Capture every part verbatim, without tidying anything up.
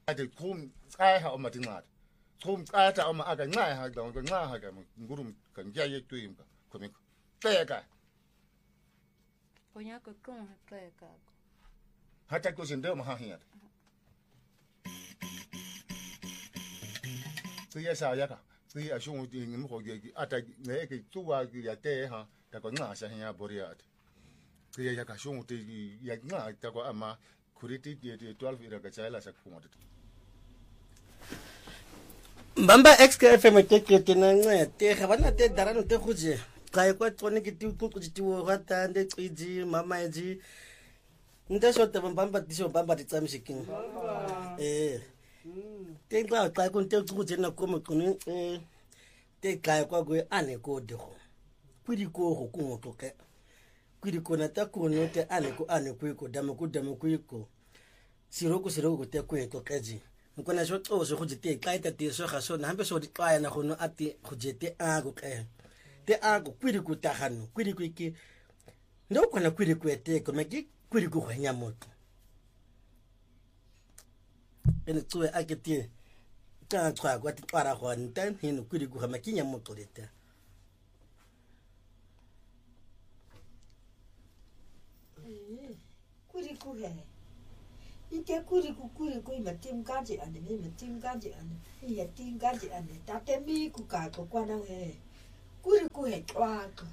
ade kum tsaya oma tingada kum tsaya oma aka nxa ha da nxa ha ka ngurum kan ya ye tuimba komiko teka Ponya ko kon teka hata ko sinde ma ha hiya tsiya sa ya ka tsiya shungu ti ngim ko ge ata ne ke tuwa ya te ha ta ko nxa sa hiya boriat tsiya ya ka shungu ti ya nxa ta ko ama kuriti ti twelve ira ka chala sa kuma to Mbamba X K F M ke ke tena te ga bana te darano te khuje ka kwa tsone ke ti ku ti wo rata nde tsiji mama eji nda shota mbamba ti so mbamba ti tsamshiking eh te ngba ka ku te khuje na ko mo kunu eh te ka kwa go ane ko de go kwidi ko go ku mo to ke kwidi ko na ta ko no te ane ko ane ko ko dama ko dama ko ko siro ko siro ko te ko to keji nkona so tso so go jete ka ita te so ga so na hambe so di tlaya na go no ati go jete a go ke te a go kwidi ku tagano kwidi ku ke ndo kona kwidi ku ete ko meki kwidi ku hwenya moto ene tsoe a ke tie ka tswa kwa ti tsara go ntan hino kwidi ku ga makinya moto leta kwidi ku he ite kuri ku kuri ku matim gaji ane me matim gaji ane ya tim gaji ane tate mi ku ka ko kwana he kuri ku he kwa ko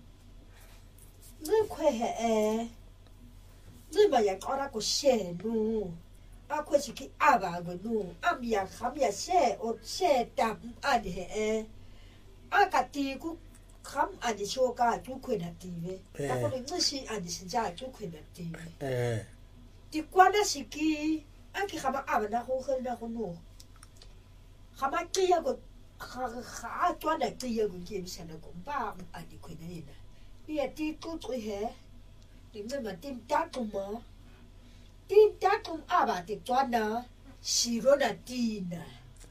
ne kwe he e ne ba ya kora ko she nu a ko chi ki aba go nu am ya kham ya she o she tam ane he e a ka ti ku kham ane sho ka tu kwe na ti ve ta ko ni shi ane shi ja tu kwe na ti eh Ti kwana siki anki khama abana go khena go no khama tia go kha twana tia go ke bisana go ba ani khona ina ia ti ku tsu he ti me ma tim ta ku ma tim ta ku aba ti twana shiro na tina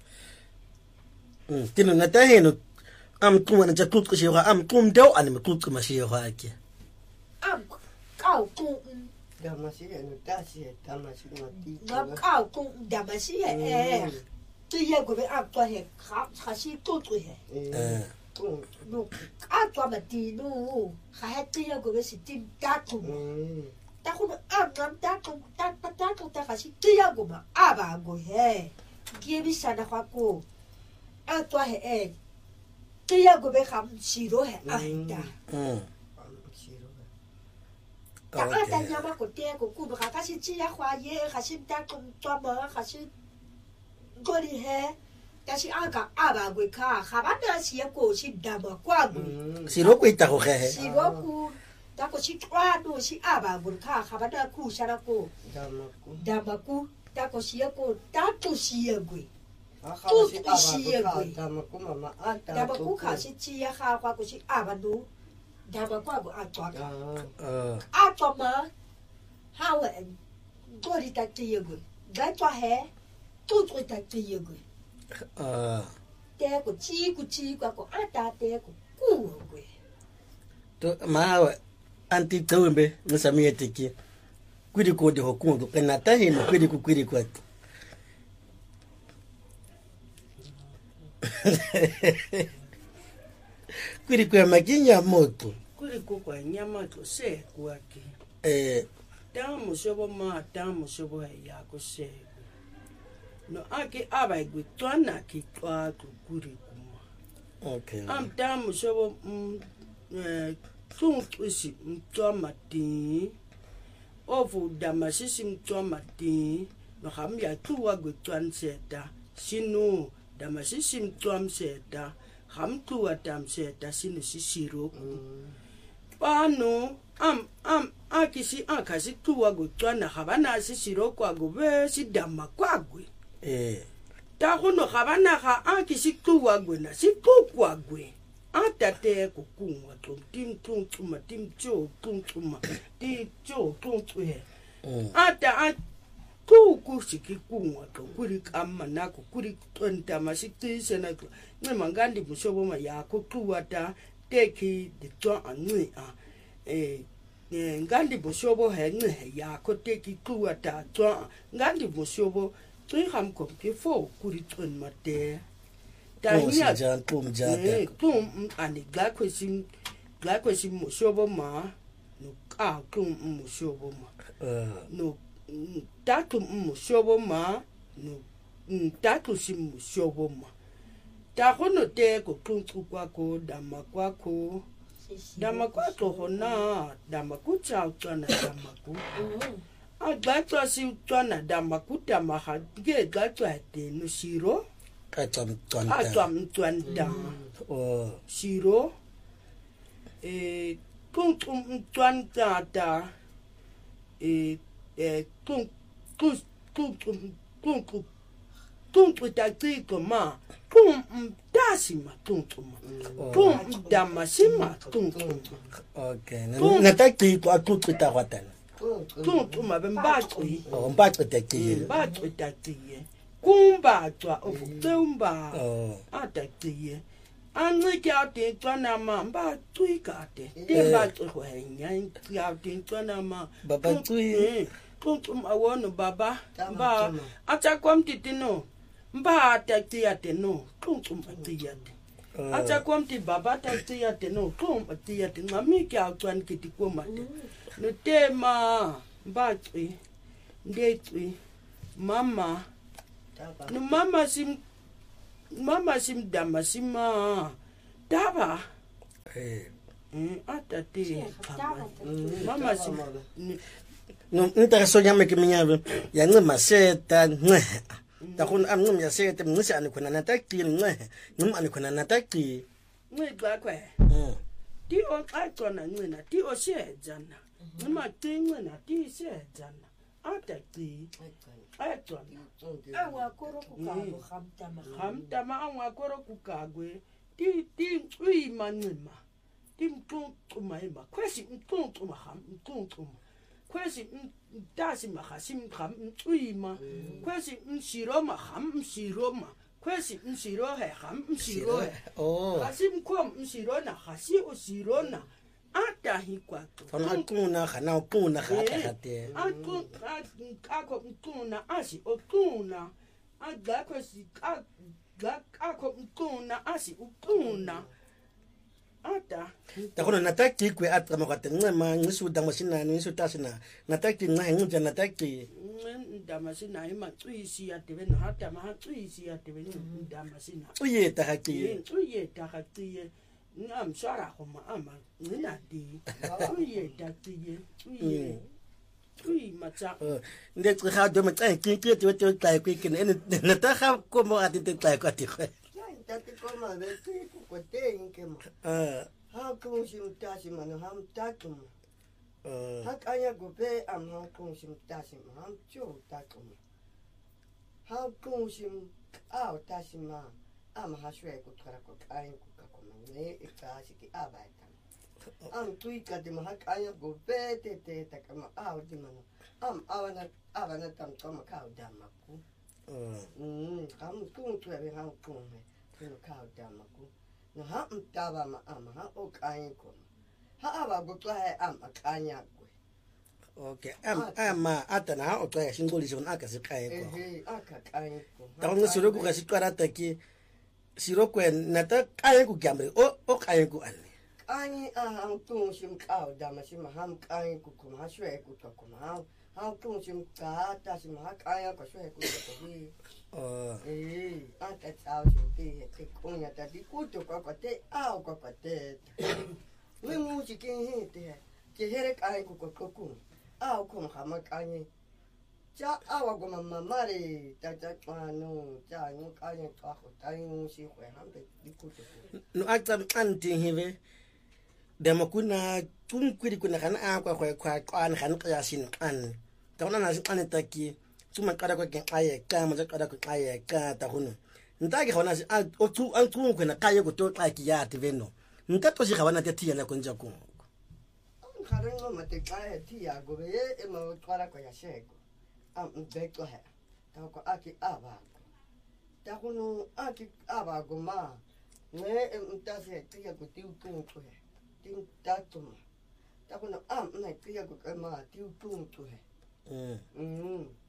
mm tino na ta heno am tu na ja ku tsu shiro am tum do ani ma ku tsu ma shiro ake am kau ku Damasia no tasia damasia no ti. Ngam kau ku damasia eh. Tu ye go be ap to he kha kha si tu tu he. eh No a to ma ti no. Kha he tu ye go be si ti ta tu. Ta ku a ngam ta ku ta ta ta ku ta kha si ti ye go ma a ba go he. Ki bi sa na kha ko. A to he eh. Ti ye go be kham si ro he a ta. mm Ta ata nyama ko te ko ku ka ka si chi ya khwa ye ka si ta ku to ma ka si go ri he ta si a ka a ba gwe ka ka ba na si ko si da ma kwa gwe siro ku ita go ge si go ku ta ko si kwa no si a ba gwe ka ka ba na ku sa na ko Damaku. da ma ku ta ko si ko ta tu si gwe Aha Tu si tu si aba gwe. ka damaku mama ata. da ma ku ka si chi ya ka kwa ko si a ba no da ma kwa go a to ka Ah. eh a to ma ha we go ri ta ti ye gwe ga to he tu tu ta ti ye gwe eh te ko chi ku chi kwa ko ata te ko ku gwe to ma anti tawembe nsamie tiki kwidi ko de hokundu kana ta hino kwidi ku kwidi kwa kwidi kwa makinya moto Kuri ko kwa nyama to se kwake. eh Tamu shobo ma tamu shobo ya ko se. No ake aba igwe twana ki twa ku kuri kuma. okay Am tamu shobo mm eh tung twisi mtwa mati. Ovu damasisi mtwa mati. No ham ya tuwa gwe twan seta. Sinu damasisi mtwa mseta. Ham tuwa tam seta sinu sisiro. Pano am am akisi akasi tuwa gutwana habana sisiro kwa gobe sidama kwagwe eh ta hono habana ha akisi tuwa gwe na sikukwa gwe atate kukunwa tum tim tum tuma tim cho tum tuma ti cho tum tue ata a kuku sikikunwa to kuri kama nako kuri tonta masikti sena to ne mangandi mushobo ma yako tuwa ta teki de to anui a eh ngandi boshobo he nge ya ko teki tuwa ta to ngandi boshobo Tui ham kom ke fo kuri tun mate. Ta Oh, hiya sinjani, kum jata. kum ani gla kwesim gla kwesim mushobo ma no ka kum mushobo ma. Uh, No tatu mushobo ma no tatu sim mushobo ma. Ta hono te ko kuntu kwako dama kwako dama kwako hona dama kucha utwana dama ku. Agbatwa si utwana dama kutama ha ge gatwa te no shiro. Atwa Atwa mtwanta. mtwanda. Oh, Shiro. Eh, kuntu mtwanda ta. Eh, eh, kuntu kuntu kuntu kuntu tatiko ma. Kum mtasima kuntu ma. Kum mdamasima kuntu ma. okay. Nataki kwa atututa watana. Kuntu ma bembatwi. Oh, mpatwe taki. Mbatwi tatiye. Kumbatwa ofukumba. Oh. Atatiye. Anike ati twana ma mbatwi kate. Te mbatwi hwenya ati twana ma. Baba tui. Kuntu ma wono baba. Ba acha kwa mtitino. Mba atatiya teno. Kuntu ma tiyate. Acha kwa mti baba atatiya teno. Kuntu ma tiyate. Ngamike atwan kiti kumate. No tema mbatwi. Ndetwi. Mama. No mama sim mama sim dama sima daba Eh. mm atate mama sim No, nta sonya me kiminyave. Ya ngema seta ngwe. Ta kun am ngem ya seta ngisi ani kuna nataki ngwe. Ngem ani kuna nataki. ngwe gbakwe Mm. ti o atona ngwena ti o shejana ngema tingwena ti shejana atati atona awa koro kukalo khamtama hamtama anwa koro kukagwe ti ti ui manima ti mtuntuma ima kwesi mtuntuma ham mtuntuma kwesi mtasi mahasim ham mtuima kwesi mshiroma ham mshiroma kwesi mshiro he ham mshiro he Oh. hasim kom mshirona hasi ushirona ata hikwatu Fana kuna khana kuna khata khate. Aku ako mtuna asi otuna agakho si ako mtuna asi utuna ata Ta kuna nataki kwe atra makwate ngema ngisu dama sinani ngisu tasina. Nataki ngwe ngja nataki. ndamasina imatswisi yatebe hata mahatswisi yatebe ndamasina Uye ta haki. uye takatiye ngamshara khoma ama nginati uye tatiye uye uyi matsa Nde tsikha do me tsa ki ki to to tla ku ki ne na ta kha ko mo ati te tla ku ati khwe. Tati koma beti kukote inkema. Ah. Ha kunshim tashi mano ham tatum. Uh, Ha kanya gobe am ha kunshim tashi ham cho tatum. Ha kunshim aw tashi ma am ha shwe ku kara ko kain ku ka ko ne ikashi ki abaita. Am tuika de ma kanya gobe te te ta kama aw di mano. Am awana awana tam kama ka damaku. uh, Mm, ham kun tu ebe ham kun me. Kuno ka damaku. Na ha mtaba ma ama ha o kain ko. Ha aba go tla he am akanya ko. okay. Am ama atana o tsa shingoli shon aka se kai ko. Ehe, aka kain ko. Ta ngo siro ku ka sitwara ta ki siro kwen na ta kai ku gamre o o kai ku ani. Ani a ham kun sim ka dama sim ham kain ko ko ha shwe ko ko ha. Ha kun sim ka ta sim ha kaya ko shwe ko ko hi. Uh, Eh, anta tau sim te te kunya ta di ku to ko ko te au ko ko te. We mu ji kin he te. Ke here kain ko ko ko. Au ko ha ma kain. Ja awa go mama mare ta ta ano ja no kain ka ko ta no si ko ham te di ku to. no ata anti hive. Dama kuna tun kwiri kuna kana a kwa kwa kwa kan kan ka sin an. Ta ona na sin an ta ki tuma kada kwa ken aye ka ma kada kwa aye ka ta hunu. Nta ki khona o tu an tu kuna kaye ko to ka ki ya te veno. Nta to si khawana te tia na kunja ku. Karen no mate kae ti a go be e mo twara ko ya shego. Am be ko he. Ta ko aki aba. Ta ko no aki aba go ma. Ne em ta se ti ya ko ti u tu ko he. Ti ta tu ma. Ta ko no am ne ti ya ko ka ma ti u tu ko he. Mm. Mm.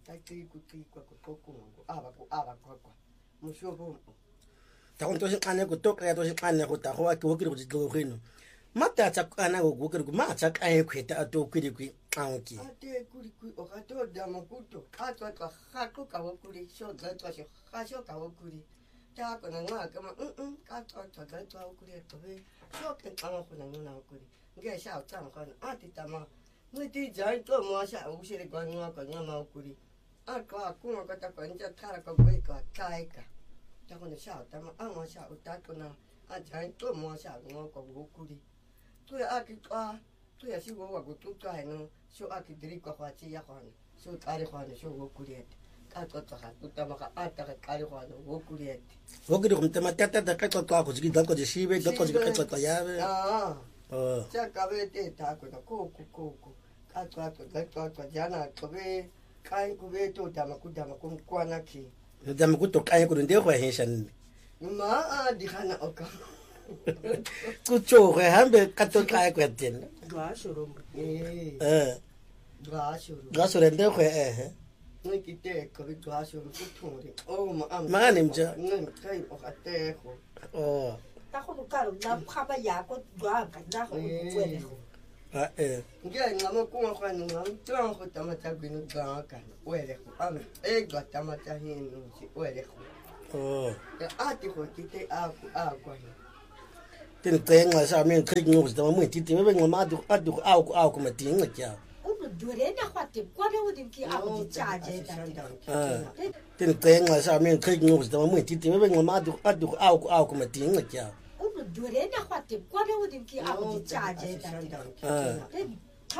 taki kuti kwa kupokungu aba ku aba kwa kwa mushobo ta go to se kane go to ka to se kane go ta go wa ke go ke go ditlo go eno mata tsa kana go go ke go ma tsa ka e khweta a to kwedi kwi anki ate kuri kuri o ga to da makuto ka to ka ga ko ka wo kuri sho da to sho ga sho ka wo kuri ta ko na nga ka ma mm ka to to da to wo kuri to be sho ke ka ma ko na na wo kuri nge sha ta ma ka ati ta ma ni ti ja to mo sha u shi le kwa nga ka nga ma wo kuri a ka ku ma ka ta ko nja ta ka go ka kai ka ta ko na sha ta ma a ma sha u ta ko na a ja to mo sha nga ko wo kuri tu a ki ka tu ya si wo wa go tu ka no sho a ki diri ko kwa chi ya ko no sho ka ri ko no sho wo kuri et ka to to ha tu ta ma ka a ta ka ri ko no wo kuri et go ke go mtema tata ta ka to go ji da ko ji shibe da ko ji ka to ya be ah oh ja ka be te ta ko no ko ko ko ko ka to to da to to ja na ko be ka ku be to ta ma ku da ma ku kwa na ki da me go to ka go ndi go he shan ma a di khana o ka ku cho go hambe ka to ka go ten dwa shoro eh eh dwa shuru ga so rende go eh ni ki te ko bi dwa shuru ku thori o ma am Ma ni mja. ni kai o ka te ko oh ta go ka ro na khaba ya ko dwa ka na go tswele go ah eh nge ngamo ku ma kwa ni ngam tran ko ta ma ta bi no ga ka o ele ko am e ga ta ma ta hin no si o ele ko oh a ti ko ti te a ku a kwa ni tin te nga sa men krik ngo sta mo ti ti me ngoma du adu au ku au ku ma ti nga ja o no dure na khwate kwa le o dinki a go chaje ta tin te nga sa men krik ngo sta mo ti ti me ngoma du adu au ku au ku ma ti nga ja o no dure na khwate kwa le o dinki a go chaje ta